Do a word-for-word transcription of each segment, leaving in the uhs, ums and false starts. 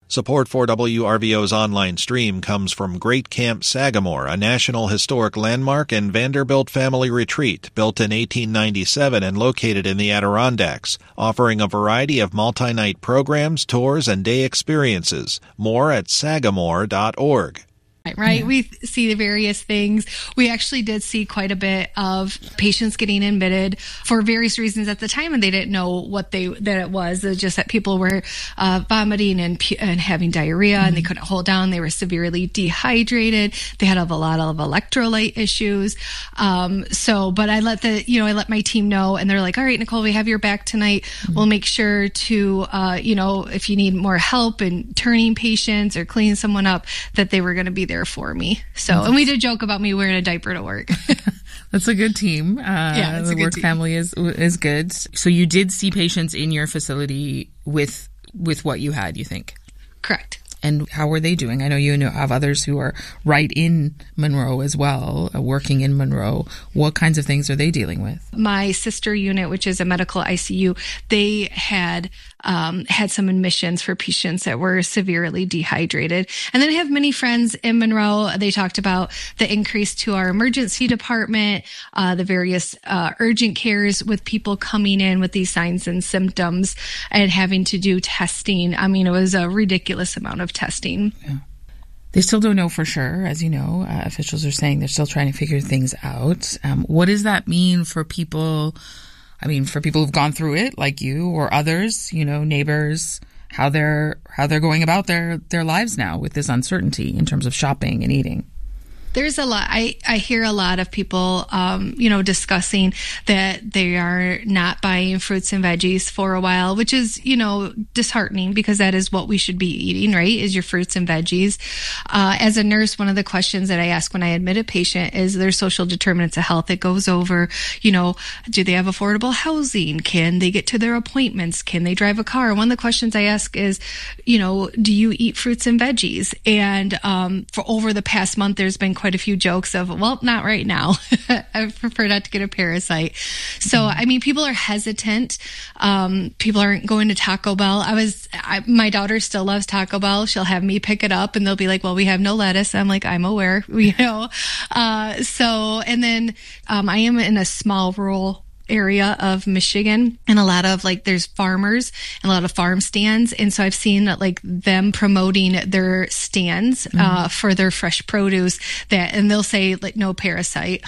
Support for W R V O's online stream comes from Great Camp Sagamore, a National Historic Landmark and Vanderbilt family retreat built in eighteen ninety-seven and located in the Adirondacks, offering a variety of multi-night programs, tours, and day experiences. More at sagamore dot org. Right. Yeah. We see the various things. We actually did see quite a bit of patients getting admitted for various reasons at the time, and they didn't know what they that it was. It was just that people were uh, vomiting and and having diarrhea, mm-hmm. and they couldn't hold down. They were severely dehydrated. They had a lot of electrolyte issues. Um, so, but I let the you know I let my team know, and they're like, "All right, Nicole, we have your back tonight. Mm-hmm. We'll make sure to uh, you know if you need more help in turning patients or cleaning someone up, that they were going to be there for me." So, and we did joke about me wearing a diaper to work. That's a good team. Uh, yeah, it's the a good work team. family is is good. So you did see patients in your facility with with what you had, you think? Correct. And how were they doing? I know you know have others who are right in Monroe as well, uh, working in Monroe. What kinds of things are they dealing with? My sister unit, which is a medical I C U, they had um, had some admissions for patients that were severely dehydrated. And then I have many friends in Monroe. They talked about the increase to our emergency department, uh, the various uh, urgent cares with people coming in with these signs and symptoms and having to do testing. I mean, it was a ridiculous amount of testing. Yeah. They still don't know for sure, as you know. Uh, officials are saying they're still trying to figure things out. Um, what does that mean for people? I mean, for people who've gone through it, like you or others, you know, neighbors, how they're how they're going about their their lives now with this uncertainty in terms of shopping and eating. There's a lot. I, I hear a lot of people, um, you know, discussing that they are not buying fruits and veggies for a while, which is, you know, disheartening because that is what we should be eating, right? Is your fruits and veggies. Uh, as a nurse, one of the questions that I ask when I admit a patient is their social determinants of health. It goes over, you know, do they have affordable housing? Can they get to their appointments? Can they drive a car? One of the questions I ask is, you know, do you eat fruits and veggies? And um, for over the past month, there's been quite a few jokes of, well, not right now. I prefer not to get a parasite. So, I mean, people are hesitant. Um, people aren't going to Taco Bell. I was, I, my daughter still loves Taco Bell. She'll have me pick it up and they'll be like, well, we have no lettuce. I'm like, I'm aware, you know? Uh, so, and then, um, I am in a small rural area of Michigan, and a lot of like there's farmers and a lot of farm stands, and so I've seen like them promoting their stands mm-hmm. uh, for their fresh produce that, and they'll say like no parasite.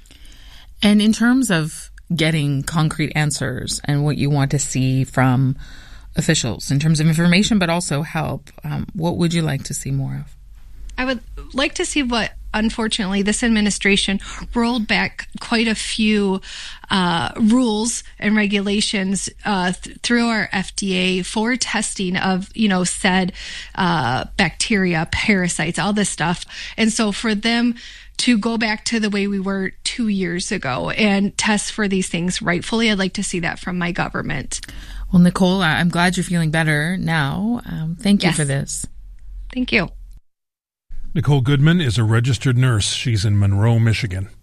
And in terms of getting concrete answers and what you want to see from officials in terms of information, but also help, um, what would you like to see more of? I would like to see what, unfortunately, this administration rolled back quite a few uh, rules and regulations uh, th- through our F D A for testing of, you know, said uh, bacteria, parasites, all this stuff. And so for them to go back to the way we were two years ago and test for these things rightfully, I'd like to see that from my government. Well, Nicole, I'm glad you're feeling better now. Um, thank you yes. for this. Thank you. Nicole Goodman is a registered nurse. She's in Monroe, Michigan.